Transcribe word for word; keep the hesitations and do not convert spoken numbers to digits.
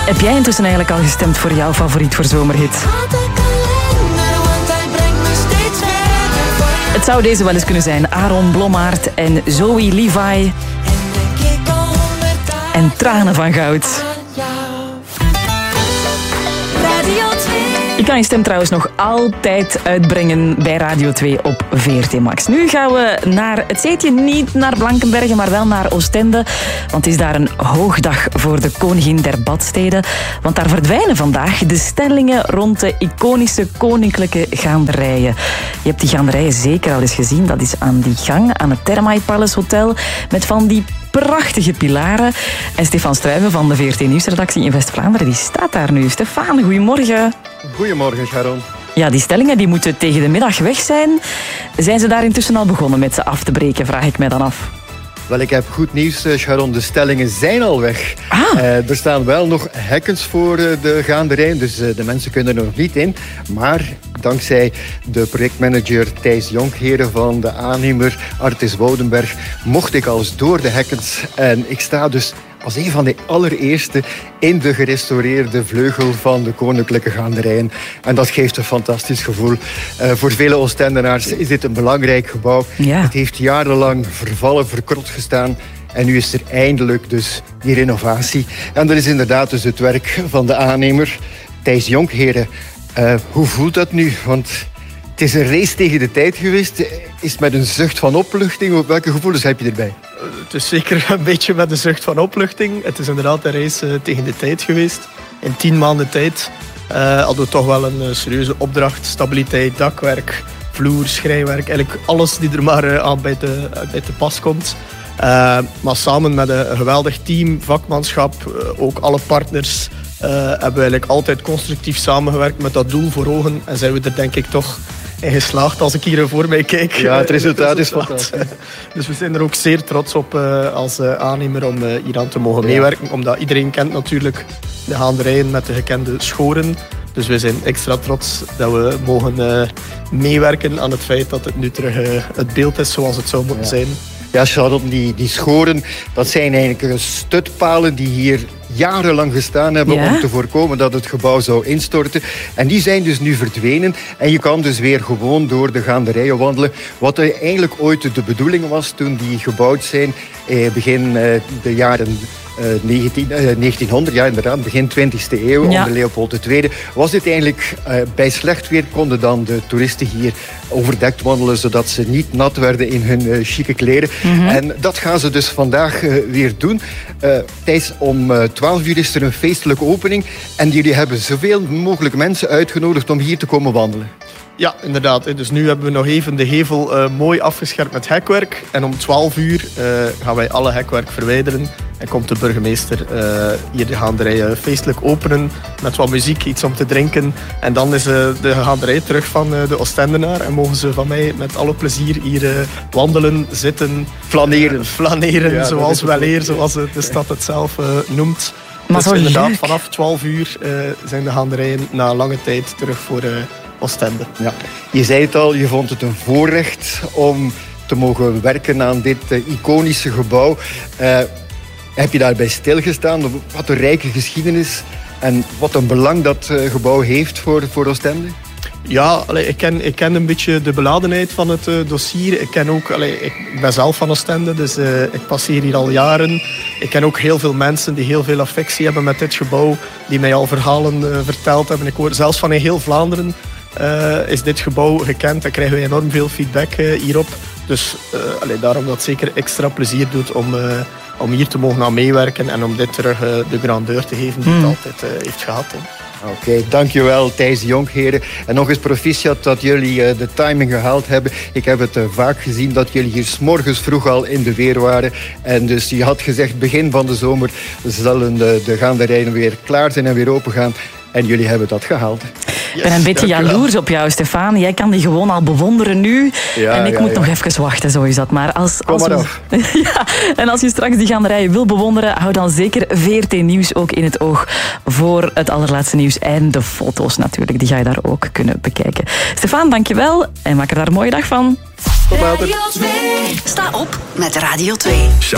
Heb jij intussen eigenlijk al gestemd voor jouw favoriet voor zomerhit? Het zou deze wel eens kunnen zijn. Aaron Blommaert en Zoe Levi. En Tranen van Goud. Je kan je stem trouwens nog altijd uitbrengen bij Radio twee op V R T Max. Nu gaan we naar het zeetje, niet naar Blankenberge, maar wel naar Oostende. Want het is daar een hoogdag voor de koningin der badsteden. Want daar verdwijnen vandaag de stellingen rond de iconische koninklijke gaanderijen. Je hebt die gaanderijen zeker al eens gezien. Dat is aan die gang, aan het Thermae Palace Hotel, met van die prachtige pilaren. En Stefan Struijven van de V R T Nieuwsredactie in West-Vlaanderen, die staat daar nu. Stefan, goedemorgen. Goedemorgen, Sharon. Ja, die stellingen die moeten tegen de middag weg zijn. Zijn ze daar intussen al begonnen met ze af te breken, vraag ik mij dan af. Wel, ik heb goed nieuws, Sharon. De stellingen zijn al weg. Ah. Uh, er staan wel nog hekkens voor uh, de gaanderijen, dus uh, de mensen kunnen er nog niet in. Maar dankzij de projectmanager Thijs Jonkheren van de aannemer Artis Woudenberg mocht ik al eens door de hekkens. En ik sta dus als een van de allereerste in de gerestaureerde vleugel van de koninklijke gaanderijen. En dat geeft een fantastisch gevoel. Uh, voor vele Oostendenaars is dit een belangrijk gebouw. Ja. Het heeft jarenlang vervallen, verkrot gestaan. En nu is er eindelijk dus die renovatie. En dat is inderdaad dus het werk van de aannemer, Thijs Jonkheren. Uh, hoe voelt dat nu? Want het is een race tegen de tijd geweest. Is het met een zucht van opluchting? Welke gevoelens heb je erbij? Het is zeker een beetje met een zucht van opluchting. Het is inderdaad een race uh, tegen de tijd geweest. In tien maanden tijd uh, hadden we toch wel een uh, serieuze opdracht. Stabiliteit, dakwerk, vloer, schrijwerk. Eigenlijk alles die er maar uh, aan bij te, bij te pas komt. Uh, maar samen met een, een geweldig team, vakmanschap, uh, ook alle partners, uh, hebben we eigenlijk altijd constructief samengewerkt met dat doel voor ogen. En zijn we er denk ik toch in geslaagd als ik hier voor mij kijk. Ja, het resultaat is fantastisch. Dus we zijn er ook zeer trots op uh, als uh, aannemer om uh, hier aan te mogen meewerken. Omdat iedereen kent natuurlijk de gaanderijen met de gekende schoren. Dus we zijn extra trots dat we mogen uh, meewerken aan het feit dat het nu terug uh, het beeld is zoals het zou moeten Ja. zijn. Ja, Charlotte, die, die schoren, dat zijn eigenlijk stutpalen die hier jarenlang gestaan hebben Ja? om te voorkomen dat het gebouw zou instorten. En die zijn dus nu verdwenen. En je kan dus weer gewoon door de gaanderijen wandelen. Wat er eigenlijk ooit de bedoeling was toen die gebouwd zijn, eh, begin eh, de jaren Uh, negentien, uh, negentienhonderd, ja inderdaad, begin twintigste eeuw, Ja. onder Leopold de Tweede, was dit eigenlijk uh, bij slecht weer konden dan de toeristen hier overdekt wandelen, zodat ze niet nat werden in hun uh, chique kleren. Mm-hmm. En dat gaan ze dus vandaag uh, weer doen. Uh, Thijs, om uh, twaalf uur is er een feestelijke opening en jullie hebben zoveel mogelijk mensen uitgenodigd om hier te komen wandelen. Ja, inderdaad. Dus nu hebben we nog even de gevel uh, mooi afgescherpt met hekwerk. En om twaalf uur uh, gaan wij alle hekwerk verwijderen. En komt de burgemeester uh, hier de gaanderij feestelijk openen. Met wat muziek, iets om te drinken. En dan is uh, de gaanderij terug van uh, de Oostendenaar. En mogen ze van mij met alle plezier hier uh, wandelen, zitten. Flaneren. Uh, flaneren, Ja, zoals wel weleer, zoals de stad het zelf uh, noemt. Maar dus zo inderdaad, leuk. vanaf twaalf uur uh, zijn de gaanderijen na lange tijd terug voor uh, Oostende. Ja. Je zei het al, je vond het een voorrecht om te mogen werken aan dit uh, iconische gebouw. Uh, heb je daarbij stilgestaan? Wat een rijke geschiedenis en wat een belang dat uh, gebouw heeft voor, voor Oostende? Ja, allee, ik, ken, ik ken een beetje de beladenheid van het uh, dossier. Ik ken ook, allee, ik ben zelf van Oostende, dus uh, ik passeer hier al jaren. Ik ken ook heel veel mensen die heel veel affectie hebben met dit gebouw, die mij al verhalen uh, verteld hebben. Ik hoor zelfs van in heel Vlaanderen uh, is dit gebouw gekend en krijgen we enorm veel feedback uh, hierop. Dus uh, allee, daarom dat het zeker extra plezier doet om, uh, om hier te mogen aan meewerken en om dit terug uh, de grandeur te geven die het altijd uh, heeft gehad. Hè. Oké, okay, dankjewel Thijs Jonkheren. En nog eens proficiat dat jullie uh, de timing gehaald hebben. Ik heb het uh, vaak gezien dat jullie hier 's morgens vroeg al in de weer waren. En dus je had gezegd begin van de zomer zullen de, de gaanderijen weer klaar zijn en weer open gaan. En jullie hebben dat gehaald. Ik ben een beetje jaloers op jou, Stefan. Jij kan die gewoon al bewonderen nu. Ja, en ik ja, moet ja. nog even wachten, zo is dat. Maar als, Kom als maar we... ja, en als je straks die gaanderijen wil bewonderen, hou dan zeker V R T Nieuws ook in het oog voor het allerlaatste nieuws. En de foto's natuurlijk, die ga je daar ook kunnen bekijken. Stefan, dankjewel. En maak er daar een mooie dag van. Tot later. Sta op met Radio twee.